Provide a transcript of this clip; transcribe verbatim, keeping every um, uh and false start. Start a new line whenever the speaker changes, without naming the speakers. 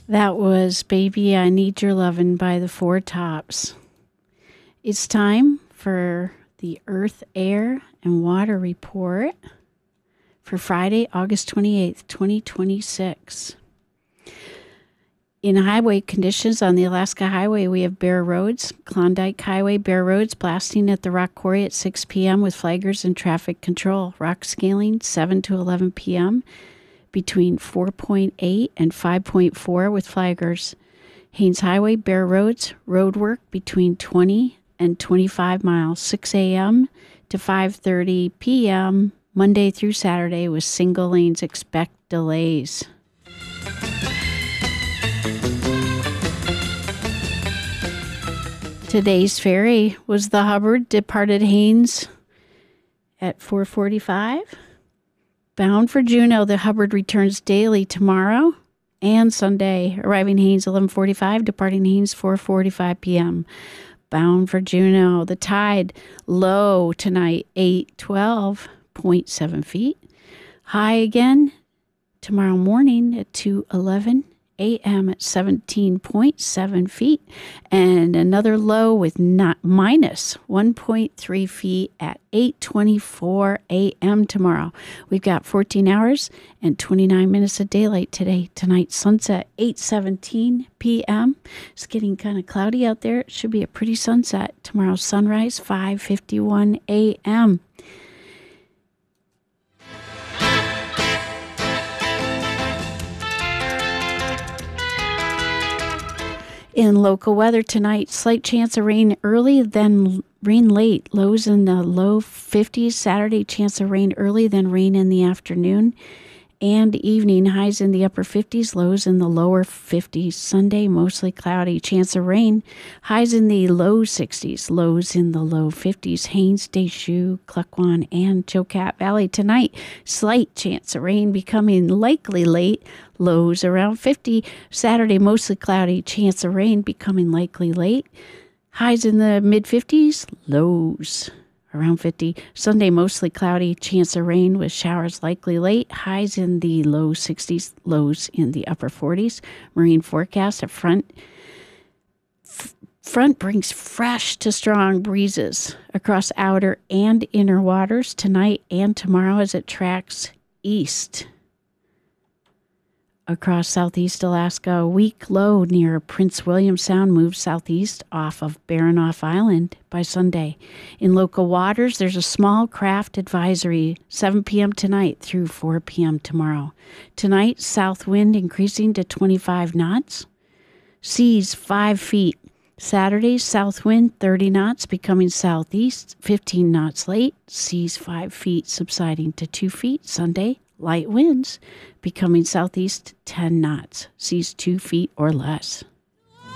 That was Baby, I Need Your Lovin' by the Four Tops. It's time for the Earth, Air, and Water Report for Friday, August twenty-eighth, twenty twenty-six. In highway conditions on the Alaska Highway, we have bare roads. Klondike Highway, bare roads, blasting at the rock quarry at six p.m. with flaggers and traffic control. Rock scaling, seven to eleven p.m. between four point eight and five point four with flaggers. Haines Highway, bare roads, road work between twenty and twenty-five miles, six a.m. to five thirty p.m. Monday through Saturday with single lanes. Expect delays. Today's ferry was the Hubbard, departed Haines at four forty-five. Bound for Juneau, the Hubbard returns daily tomorrow and Sunday, arriving Haines eleven forty-five, departing Haines four forty-five p.m. Bound for Juneau, the tide low tonight, eight twelve point seven feet. High again tomorrow morning at two eleven a.m. at seventeen point seven feet, and another low with not minus one point three feet at eight twenty-four a.m. tomorrow. We've got fourteen hours and twenty-nine minutes of daylight today. Tonight, sunset eight seventeen p.m. It's getting kind of cloudy out there. It should be a pretty sunset. Tomorrow, sunrise five fifty-one a.m. In local weather tonight, slight chance of rain early, then rain late. Lows in the low fifties. Saturday, chance of rain early, then rain in the afternoon and evening. Highs in the upper fifties, lows in the lower fifties. Sunday, mostly cloudy. Chance of rain. Highs in the low sixties, lows in the low fifties. Haines, Deschutes, Klukwan, and Chilkat Valley tonight. Slight chance of rain becoming likely late. Lows around fifty. Saturday, mostly cloudy. Chance of rain becoming likely late. Highs in the mid-fifties. Lows around fifty. Sunday, mostly cloudy. Chance of rain with showers likely late. Highs in the low sixties. Lows in the upper forties. Marine forecast. A front, f- front brings fresh to strong breezes across outer and inner waters tonight and tomorrow as it tracks east. Across southeast Alaska, a weak low near Prince William Sound moves southeast off of Baranof Island by Sunday. In local waters, there's a small craft advisory, seven p.m. tonight through four p.m. tomorrow. Tonight, south wind increasing to twenty-five knots. Seas five feet. Saturday, south wind thirty knots, becoming southeast, fifteen knots late. Seas five feet, subsiding to two feet. Sunday, light winds, becoming southeast ten knots, seas two feet or less.